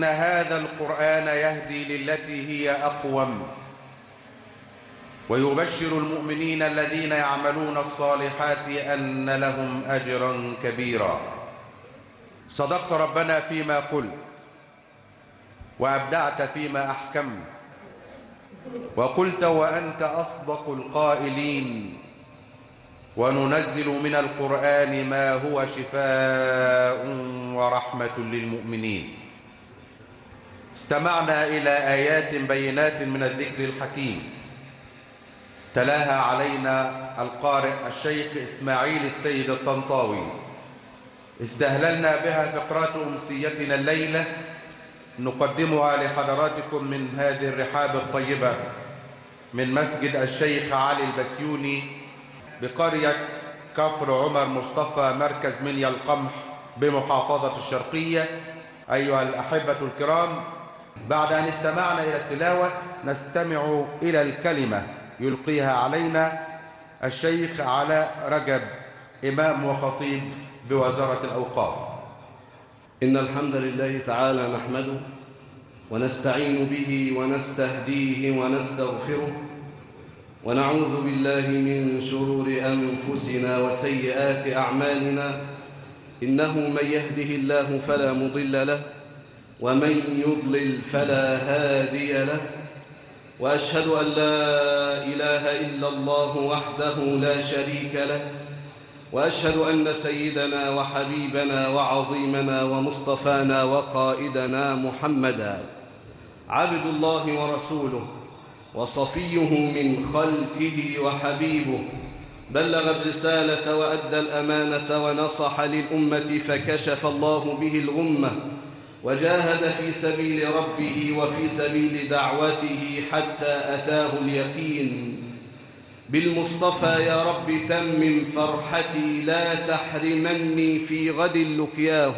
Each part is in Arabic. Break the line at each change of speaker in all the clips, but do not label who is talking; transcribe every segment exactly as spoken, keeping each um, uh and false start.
إن هذا القرآن يهدي للتي هي أقوم ويبشر المؤمنين الذين يعملون الصالحات أن لهم أجرا كبيرا. صدقت ربنا فيما قلت وأبدعت فيما أحكمت وقلت وأنت أصدق القائلين وننزل من القرآن ما هو شفاء ورحمة للمؤمنين. استمعنا إلى آيات بينات من الذكر الحكيم تلاها علينا القارئ الشيخ إسماعيل السيد الطنطاوي. استهللنا بها فقرات أمسيتنا الليلة نقدمها لحضراتكم من هذه الرحاب الطيبة من مسجد الشيخ علي البسيوني بقرية كفر عمر مصطفى مركز منيا القمح بمحافظة الشرقية. أيها الأحبة الكرام، بعد أن استمعنا إلى التلاوة نستمع إلى الكلمة يلقيها علينا الشيخ علاء رجب إمام وخطيب بوزارة الأوقاف.
إن الحمد لله تعالى نحمده ونستعين به ونستهديه ونستغفره ونعوذ بالله من شرور أنفسنا وسيئات أعمالنا. إنه من يهده الله فلا مضل له ومن يضلل فلا هادي له، وأشهد أن لا إله إلا الله وحده لا شريك له، وأشهد أن سيدنا وحبيبنا وعظيمنا ومصطفانا وقائدنا محمدا عبد الله ورسوله وصفيه من خلقه وحبيبه، بلغ الرسالة وأدى الأمانة ونصح للأمة فكشف الله به الغمة، وجاهد في سبيل ربه وفي سبيل دعوته حتى أتاه اليقين. بالمصطفى يا رب تمم فرحتي، لا تحرمني في غد لقياه،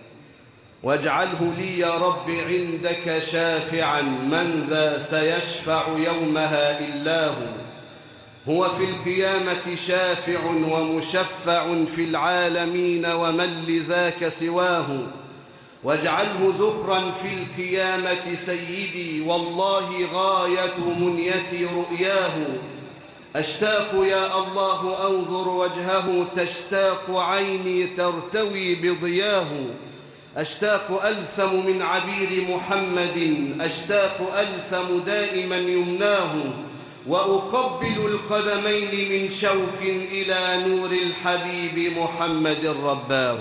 واجعله لي يا رب عندك شافعا، من ذا سيشفع يومها إلاه. هو في القيامة شافع ومشفع في العالمين، ومن لذاك سواه. واجعله زخرا في القيامة سيدي، والله غاية منيتي رؤياه. أشتاق يا الله أنظر وجهه، تشتاق عيني ترتوي بضياه. أشتاق ألثم من عبير محمد، أشتاق ألثم دائما يمناه. وأقبل القدمين من شوق إلى نور الحبيب محمد رباه.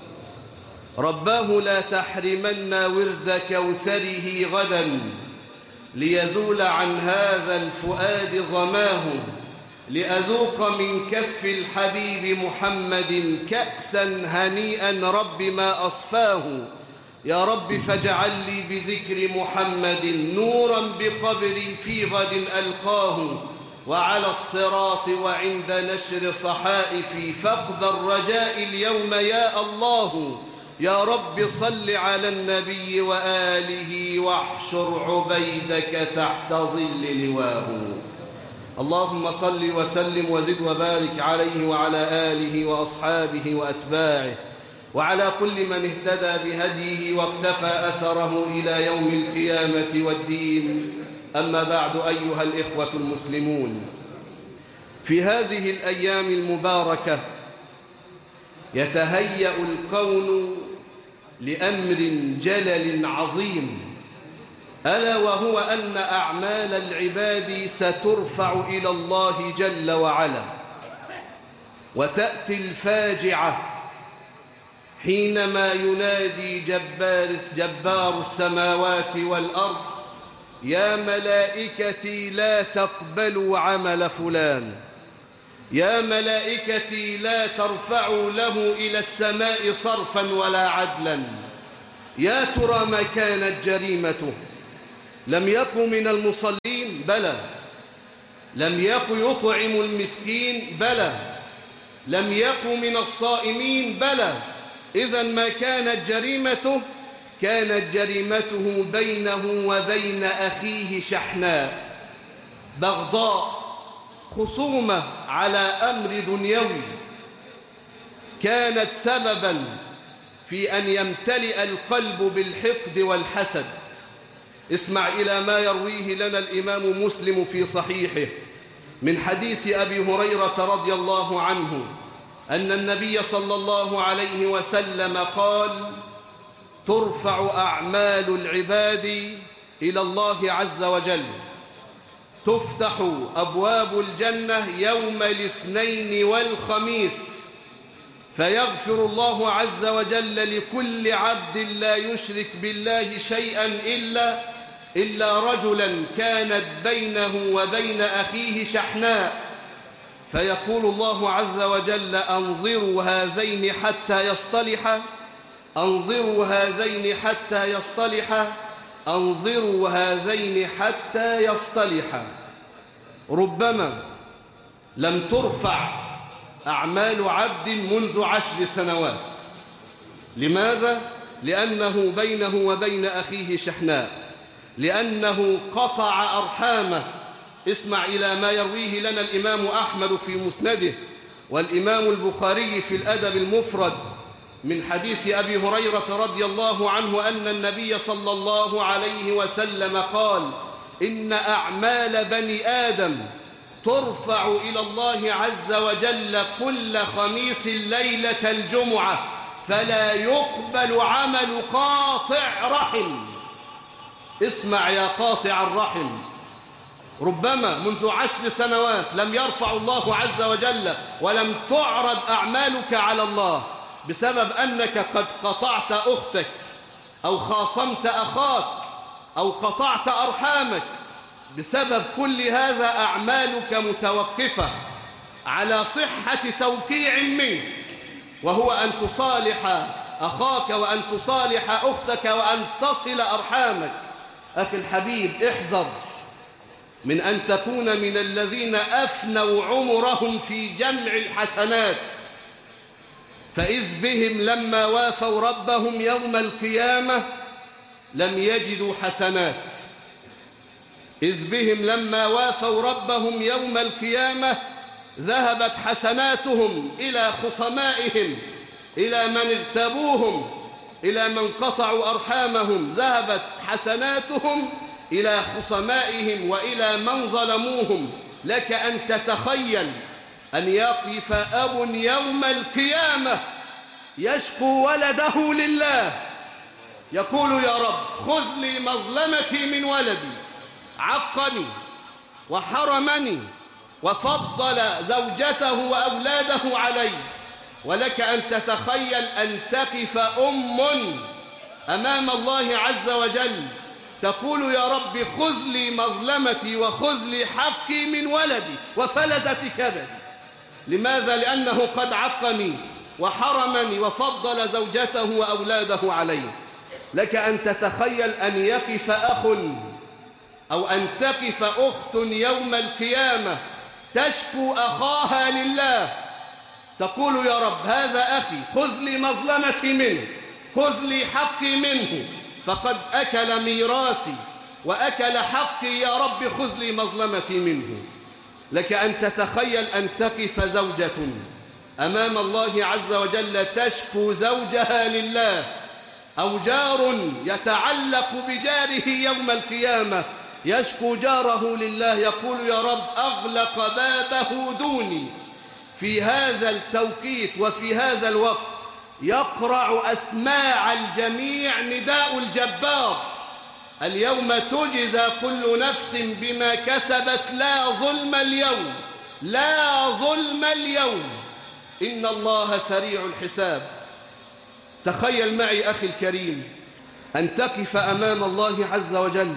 رباه لا تحرمنا ورد كوثره غدا، ليزول عن هذا الفؤاد ظماه. لأذوق من كف الحبيب محمد كأسا هنيئا رب ما أصفاه. يا رب فاجعل لي بذكر محمد نورا بقبري في غد ألقاه، وعلى الصراط وعند نشر صحائفي فاقبل رجاء اليوم يا الله. يا رب صل على النبي وآله واحشر عبيدك تحت ظل لواه. اللهم صل وسلم وزد وبارك عليه وعلى آله وأصحابه وأتباعه وعلى كل من اهتدى بهديه واقتفى أثره إلى يوم القيامة والدين. أما بعد، أيها الإخوة المسلمون، في هذه الأيام المباركة يتهيأ الكون لأمر جلل عظيم، ألا وهو أن أعمال العباد سترفع إلى الله جل وعلا. وتأتي الفاجعة حينما ينادي جبار, جبار السماوات والأرض: يا ملائكتي لا تقبلوا عمل فلان، يا ملائكتي لا ترفعوا له إلى السماء صرفا ولا عدلا. يا ترى ما كانت جريمته؟ لم يكن من المصلين؟ بلى. لم يكن يطعم المسكين؟ بلى. لم يكن من الصائمين؟ بلى. إذن ما كانت جريمته؟ كانت جريمته بينه وبين أخيه شحناء، بغضاء، خصومة على أمر دنيوي، كانت سببا في أن يمتلئ القلب بالحقد والحسد. اسمع إلى ما يرويه لنا الإمام مسلم في صحيحه من حديث أبي هريرة رضي الله عنه أن النبي صلى الله عليه وسلم قال: ترفع أعمال العباد إلى الله عز وجل، تفتح أبواب الجنة يوم الاثنين والخميس، فيغفر الله عز وجل لكل عبد لا يشرك بالله شيئا إلا إلا رجلا كانت بينه وبين أخيه شحناء، فيقول الله عز وجل: أنظروا هذين حتى يصطلحا، أنظروا هذين حتى يصطلحا، أنظروا هذين حتى يصطلحا. ربما لم ترفع أعمال عبد منذ عشر سنوات. لماذا؟ لأنه بينه وبين أخيه شحناء، لأنه قطع أرحامه. اسمع إلى ما يرويه لنا الإمام أحمد في مسنده والإمام البخاري في الأدب المفرد من حديث أبي هريرة رضي الله عنه أن النبي صلى الله عليه وسلم قال: إن أعمال بني آدم ترفع إلى الله عز وجل كل خميس ليلة الجمعة، فلا يقبل عمل قاطع رحم. اسمع يا قاطع الرحم، ربما منذ عشر سنوات لم يرفع الله عز وجل ولم تعرض أعمالك على الله بسبب أنك قد قطعت أختك أو خاصمت أخاك أو قطعت أرحامك. بسبب كل هذا أعمالك متوقفة على صحة توقيع منك، وهو أن تصالح أخاك وأن تصالح أختك وأن تصل أرحامك. أخي الحبيب، احذر من أن تكون من الذين أفنوا عمرهم في جمع الحسنات، فإذ بهم لما وافوا ربهم يوم القيامة لم يجدوا حسنات. إذ بهم لما وافوا ربهم يوم القيامة ذهبت حسناتهم إلى خصمائهم، إلى من اغتابوهم، إلى من قطعوا أرحامهم. ذهبت حسناتهم إلى خصمائهم وإلى من ظلموهم. لك أن تتخيل أن يقف أب يوم القيامة يشكو ولده لله، يقول: يا رب خذ لي مظلمتي من ولدي، عقني وحرمني وفضل زوجته وأولاده علي. ولك أن تتخيل أن تقف أم أمام الله عز وجل تقول: يا رب خذ لي مظلمتي وخذ لي حقي من ولدي وفلذة كبدي. لماذا؟ لأنه قد عقني وحرمني وفضل زوجته وأولاده علي. لك أن تتخيل أن يقف أخ أو أن تقف أخت يوم القيامة تشكو أخاها لله، تقول: يا رب هذا أخي خذ لي مظلمتي منه، خذ لي حقي منه، فقد أكل ميراثي وأكل حقي، يا رب خذ لي مظلمتي منه. لك أن تتخيل أن تقف زوجة أمام الله عز وجل تشكو زوجها لله، أو جار يتعلق بجاره يوم القيامة يشكو جاره لله، يقول: يا رب أغلق بابه دوني. في هذا التوقيت وفي هذا الوقت يقرع أسماع الجميع نداء الجبار: اليوم تجزى كل نفس بما كسبت لا ظلم اليوم، لا ظلم اليوم، إن الله سريع الحساب. تخيل معي أخي الكريم أن تقف أمام الله عز وجل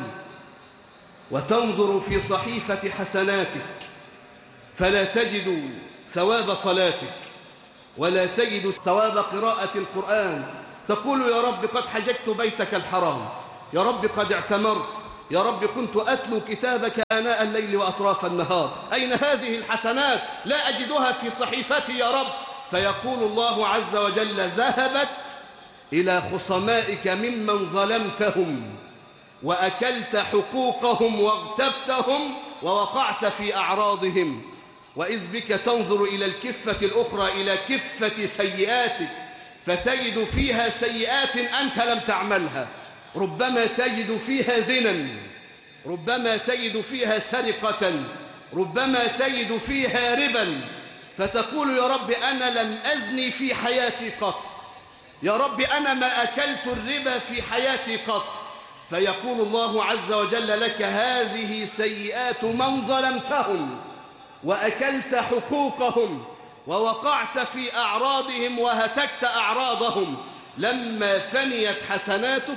وتنظر في صحيفة حسناتك فلا تجد ثواب صلاتك ولا تجد ثواب قراءة القرآن. تقول: يا رب قد حججت بيتك الحرام، يا رب قد اعتمرت، يا رب كنت أتلو كتابك آناء الليل وأطراف النهار، أين هذه الحسنات؟ لا أجدها في صحيفتي يا رب. فيقول الله عز وجل: ذهبت إلى خصمائك ممن ظلمتهم وأكلت حقوقهم واغتبتهم ووقعت في أعراضهم. وإذ بك تنظر إلى الكفة الأخرى، إلى كفة سيئاتك، فتجد فيها سيئات أنت لم تعملها، ربما تجد فيها زنا، ربما تجد فيها سرقة، ربما تجد فيها ربا، فتقول يا رب أنا لم أزني في حياتي قط، يا رب أنا ما أكلت الربا في حياتي قط، فيقول الله عز وجل لك هذه سيئات من ظلمتهم وأكلت حقوقهم ووقعت في أعراضهم وهتكت أعراضهم. لما فنيت حسناتك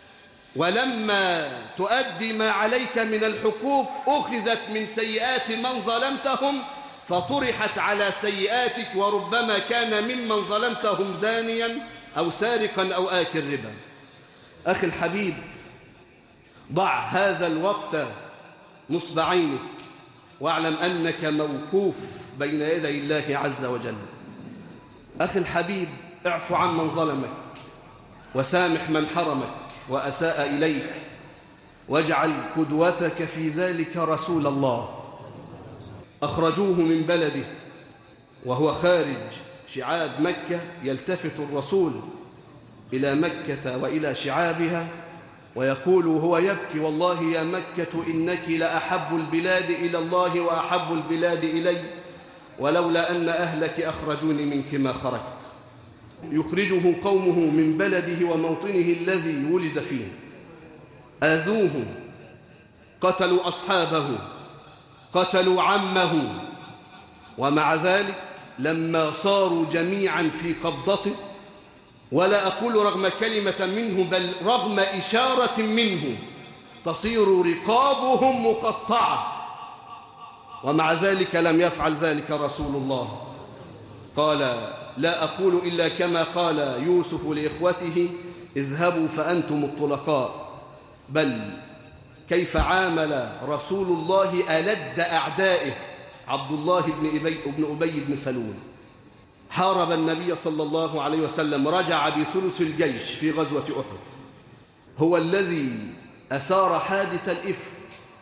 ولما تؤدي ما عليك من الحقوق أخذت من سيئات من ظلمتهم فطرحت على سيئاتك، وربما كان ممن ظلمتهم زانيا أو سارقا أو آكل ربا. أخي الحبيب، ضع هذا الوقت نصب عينك واعلم أنك موقوف بين يدي الله عز وجل. أخي الحبيب، اعف عن من ظلمك وسامح من حرمك وأساء إليك، واجعل قدوتك في ذلك رسول الله. أخرجوه من بلده وهو خارج شعاب مكة، يلتفت الرسول إلى مكة وإلى شعابها ويقول وهو يبكي والله يا مكة إنك لأحب البلاد إلى الله وأحب البلاد إلي، ولولا أن أهلك أخرجوني منك ما خرجت. يخرجه قومه من بلده وموطنه الذي ولد فيه، آذوه، قتلوا أصحابه، قتلوا عمه، ومع ذلك لما صاروا جميعا في قبضته، ولا أقول رغم كلمة منه بل رغم إشارة منه، تصير رقابهم مقطعة، ومع ذلك لم يفعل ذلك رسول الله. قال لا أقول إلا كما قال يوسف لإخوته اذهبوا فأنتم الطلقاء، بل كيف عامل رسول الله ألد أعدائه عبد الله بن أبي بن, أبي بن سلول. حارب النبي صلى الله عليه وسلم، رجع بثلث الجيش في غزوة أحد، هو الذي أثار حادث الإفك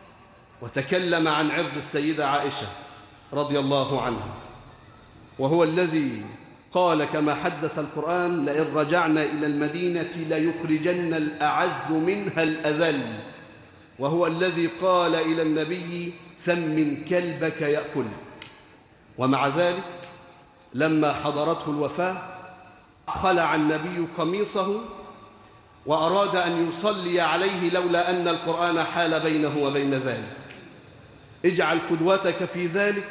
وتكلم عن عرض السيدة عائشة رضي الله عنها، وهو الذي قال كما حدث القرآن لئن رجعنا إلى المدينة ليخرجن الأعز منها الأذل، وهو الذي قال إلى النبي ثمن كلبك يأكلك. ومع ذلك لما حضرته الوفاة خلع النبي قميصه وأراد أن يصلي عليه لولا أن القرآن حال بينه وبين ذلك. اجعل قدوتك في ذلك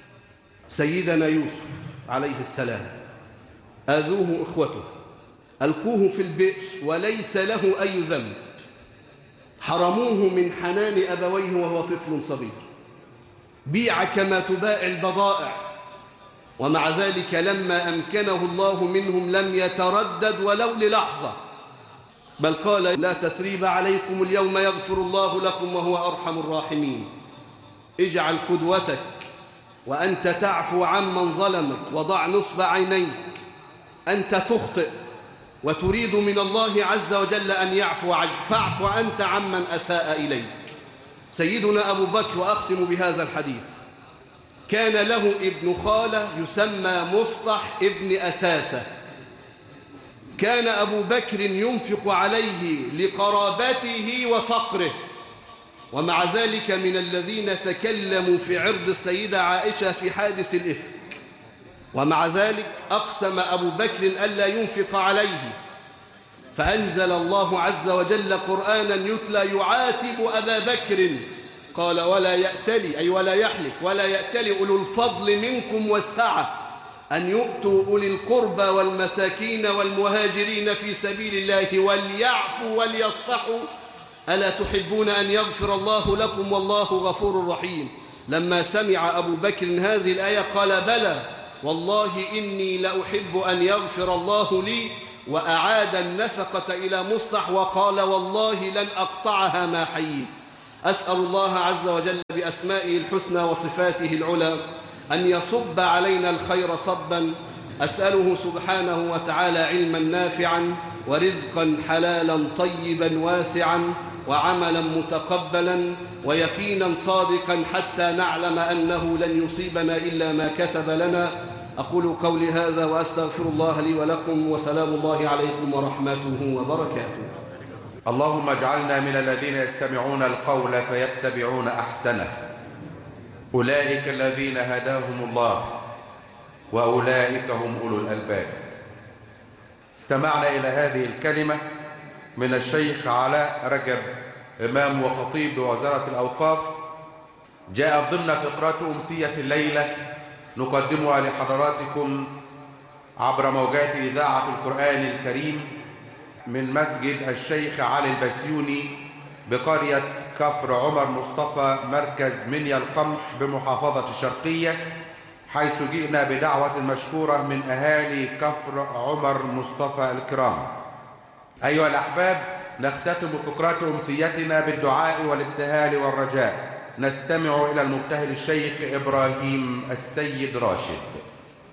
سيدنا يوسف عليه السلام. آذوه إخوته، ألقوه في البئر وليس له أي ذنب، حرموه من حنان أبويه وهو طفل صغير، بيع كما تباع البضائع، ومع ذلك لما أمكنه الله منهم لم يتردد ولو للحظة، بل قال لا تثريب عليكم اليوم يغفر الله لكم وهو أرحم الراحمين. اجعل قدوتك وأنت تعفو عمن ظلمك، وضع نصب عينيك، أنت تخطئ وتريد من الله عز وجل أن يعفو عنك، فاعف أنت عمن أساء إليك. سيدنا أبو بكر، وأختم بهذا الحديث، كان له ابن خالة يسمى مصطح ابن أساسة، كان أبو بكر ينفق عليه لقرابته وفقره، ومع ذلك من الذين تكلموا في عرض السيدة عائشة في حادث الإفك، ومع ذلك أقسم أبو بكر ألا ينفق عليه، فأنزل الله عز وجل قرآنا يتلى يعاتب أبا بكر، قال ولا يأتلي أي ولا يحلف ولا يأتلي أولو الفضل منكم والسعة أن يؤتوا أولي القربى والمساكين والمهاجرين في سبيل الله وليعفوا وليصفحوا ألا تحبون أن يغفر الله لكم والله غفور رحيم. لما سمع أبو بكر هذه الآية قال بلى والله إني لأحب أن يغفر الله لي، وأعاد النفقة إلى مصطح وقال والله لن أقطعها ما حييت. أسأل الله عز وجل بأسمائه الحسنى وصفاته العلى أن يصب علينا الخير صبا. أسأله سبحانه وتعالى علما نافعا ورزقا حلالا طيبا واسعا وعملا متقبلا ويقينا صادقا حتى نعلم أنه لن يصيبنا إلا ما كتب لنا. أقول قولي هذا وأستغفر الله لي ولكم، وسلام الله عليكم ورحمته وبركاته.
اللهم اجعلنا من الذين يستمعون القول فيتبعون أحسنه، أولئك الذين هداهم الله وأولئك هم أولو الألباب. استمعنا إلى هذه الكلمة من الشيخ علاء رجب، إمام وخطيب بوزارة الأوقاف، جاءت ضمن فقرات أمسية الليلة نقدمها لحضراتكم عبر موجات إذاعة القرآن الكريم من مسجد الشيخ علي البسيوني بقرية كفر عمر مصطفى، مركز منيا القمح بمحافظة الشرقية، حيث جئنا بدعوة مشكورة من أهالي كفر عمر مصطفى الكرام. أيها الأحباب، نختتم فقرات أمسيتنا بالدعاء والابتهال والرجاء. نستمع إلى المبتهل الشيخ إبراهيم السيد راشد.